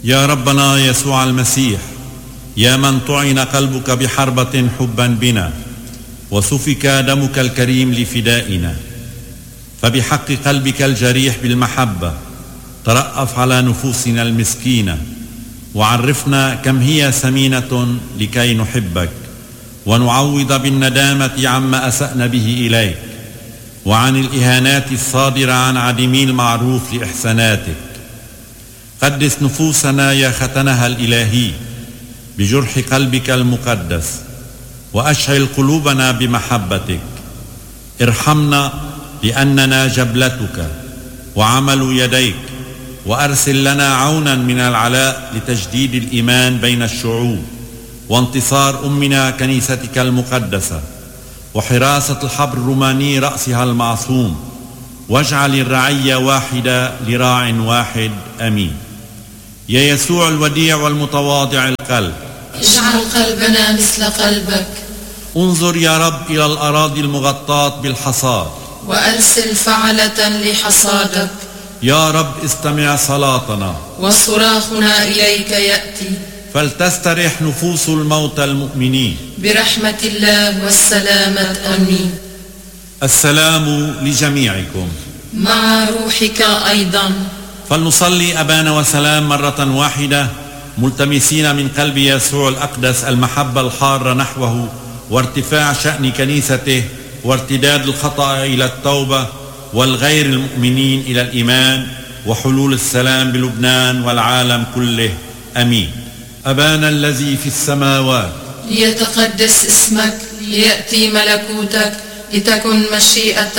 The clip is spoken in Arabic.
يا ربنا يسوع المسيح، يا من طعن قلبك بحربة حبا بنا وسفك دمك الكريم لفدائنا، فبحق قلبك الجريح بالمحبة ترأف على نفوسنا المسكينة، وعرفنا كم هي ثمينة لكي نحبك ونعوض بالندامة عما أسأنا به إليك، وعن الإهانات الصادرة عن عديمي المعروف لإحساناتك. قدس نفوسنا يا ختنها الإلهي بجرح قلبك المقدس، وأشعل قلوبنا بمحبتك. ارحمنا لأننا جبلتك وعمل يديك، وأرسل لنا عونا من العلاء لتجديد الإيمان بين الشعوب، وانتصار أمنا كنيستك المقدسة، وحراسة الحبر الروماني رأسها المعصوم، واجعل الرعية واحدة لراع واحد. آمين. يا يسوع الوديع والمتواضع القلب، اجعل قلبنا مثل قلبك. انظر يا رب إلى الأراضي المغطاة بالحصاد، وأرسل فعلة لحصادك. يا رب استمع صلاتنا، وصراخنا إليك يأتي. فلتسترح نفوس الموتى المؤمنين برحمة الله والسلامة. آمين. السلام لجميعكم مع روحك أيضا. فلنصلي أبانا وسلام مرة واحدة، ملتمسين من قلب يسوع الأقدس المحبة الحارة نحوه، وارتفاع شأن كنيسته، وارتداد الخطأ إلى التوبة، والغير المؤمنين إلى الإيمان، وحلول السلام بلبنان والعالم كله. آمين. أبانا الذي في السماوات، ليتقدس اسمك، ليأتي ملكوتك، لتكن مشيئتك